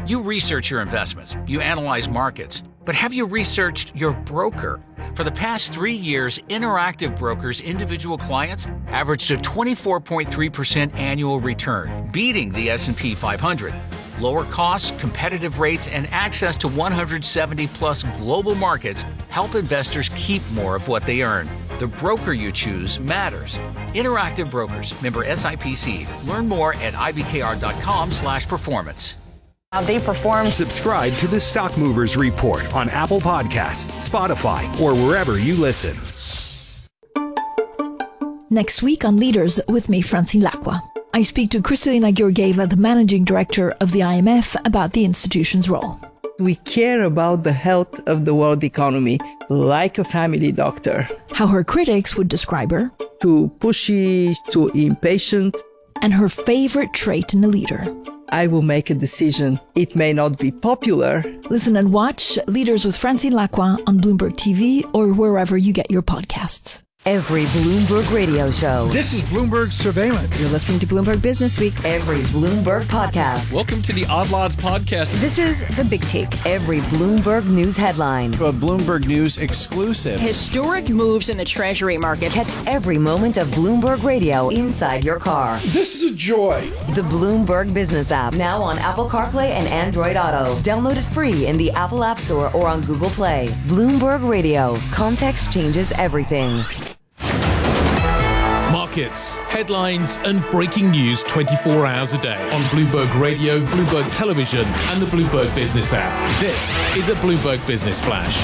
You research your investments, you analyze markets, but have you researched your broker? For the past 3 years, Interactive Brokers' individual clients averaged a 24.3% annual return, beating the S&P 500. Lower costs, competitive rates, and access to 170-plus global markets help investors keep more of what they earn. The broker you choose matters. Interactive Brokers, member SIPC. Learn more at ibkr.com/performance. How they perform. Subscribe to the Stock Movers Report on Apple Podcasts, Spotify, or wherever you listen. Next week on Leaders with me, Francine Lacqua. I speak to Kristalina Georgieva, the managing director of the IMF, about the institution's role. We care about the health of the world economy like a family doctor. How her critics would describe her. Too pushy, too impatient. And her favorite trait in a leader. I will make a decision. It may not be popular. Listen and watch Leaders with Francine Lacqua on Bloomberg TV or wherever you get your podcasts. Every Bloomberg radio show. This is Bloomberg Surveillance. You're listening to Bloomberg Business Week. Every Bloomberg podcast. Welcome to the Odd Lots podcast. This is The Big Take. Every Bloomberg News headline. A Bloomberg News exclusive. Historic moves in the Treasury market. Catch every moment of Bloomberg radio inside your car. This is a joy. The Bloomberg Business app. Now on Apple CarPlay and Android Auto. Download it free in the Apple App Store or on Google Play. Bloomberg Radio. Context changes everything. Markets, headlines, and breaking news 24 hours a day on Bloomberg Radio, Bloomberg Television, and the Bloomberg Business app. This is a Bloomberg Business Flash.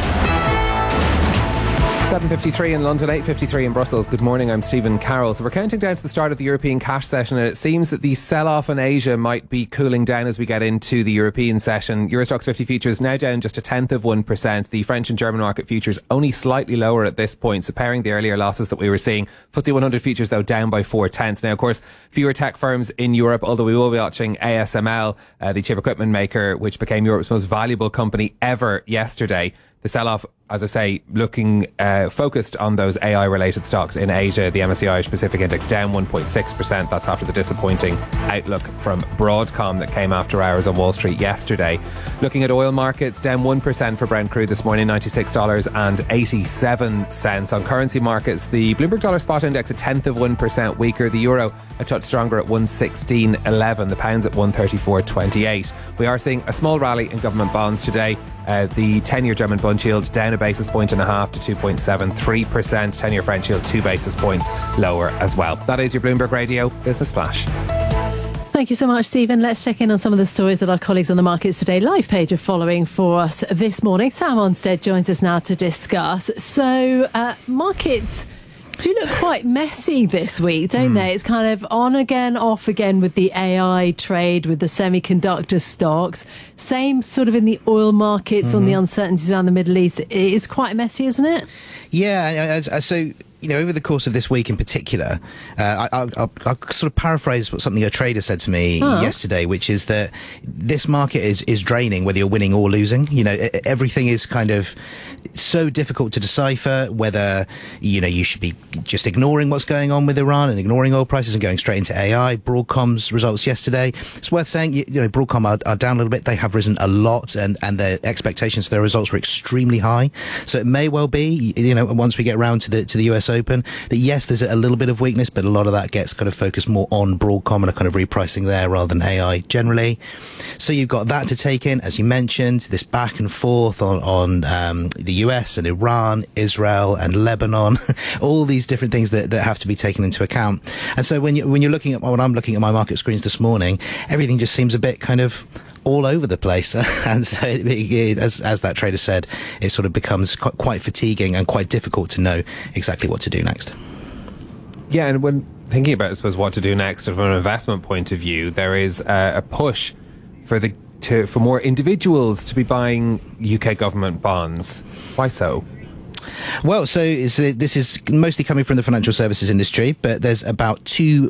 7:53 in London, 8:53 in Brussels. Good morning, I'm Stephen Carroll. So we're counting down to the start of the European cash session, and it seems that the sell-off in Asia might be cooling down as we get into the European session. Eurostoxx 50 futures now down just 0.1%. The French and German market futures only slightly lower at this point, so pairing the earlier losses that we were seeing. FTSE 100 futures, though, down by 0.4. Now, of course, fewer tech firms in Europe, although we will be watching ASML, the chip equipment maker, which became Europe's most valuable company ever yesterday. The sell-off, as I say, looking focused on those AI-related stocks in Asia. The MSCI Irish Pacific Index down 1.6%. That's after the disappointing outlook from Broadcom that came after hours on Wall Street yesterday. Looking at oil markets, down 1% for Brent crude this morning, $96.87. On currency markets, the Bloomberg Dollar Spot Index 0.1% weaker. The euro a touch stronger at 116.11. The pound's at 134.28. We are seeing a small rally in government bonds today. The 10-year German bond yield down 1.5 basis points to 2.73%. 10-year French yield 2 basis points lower as well. That is your Bloomberg Radio Business Flash. Thank you so much, Stephen. Let's check in on some of the stories that our colleagues on the Markets Today live page are following for us this morning. Sam Onstead joins us now to discuss. So, markets do look quite messy this week, don't they? It's kind of on again, off again with the AI trade, with the semiconductor stocks. Same sort of in the oil markets on the uncertainties around the Middle East. It is quite messy, isn't it? Yeah, so over the course of this week in particular, I'll sort of paraphrase something a trader said to me yesterday, which is that this market is draining whether you're winning or losing. Everything is kind of so difficult to decipher whether, you should be just ignoring what's going on with Iran and ignoring oil prices and going straight into AI. Broadcom's results yesterday, it's worth saying, Broadcom are down a little bit. They have risen a lot, and their expectations for their results were extremely high. So it may well be, once we get around to the US Open, that yes, there's a little bit of weakness, but a lot of that gets kind of focused more on Broadcom and a kind of repricing there rather than AI generally. So you've got that to take in, as you mentioned, this back and forth on the US and Iran, Israel and Lebanon, all these different things that have to be taken into account. And so when you're looking at when I'm looking at my market screens this morning, everything just seems a bit kind of all over the place. And so, as that trader said, it sort of becomes quite fatiguing and quite difficult to know exactly what to do next. Yeah, and when thinking about, I suppose, what to do next from an investment point of view, there is a push for more individuals to be buying UK government bonds. Why so? Well, so this is mostly coming from the financial services industry, but there's about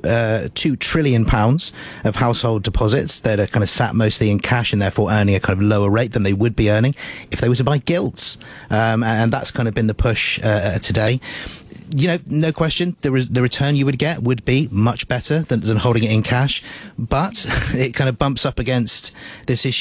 £2 trillion of household deposits that are kind of sat mostly in cash and therefore earning a kind of lower rate than they would be earning if they were to buy gilts. And that's kind of been the push today. No question, the return you would get would be much better than holding it in cash, but it kind of bumps up against this issue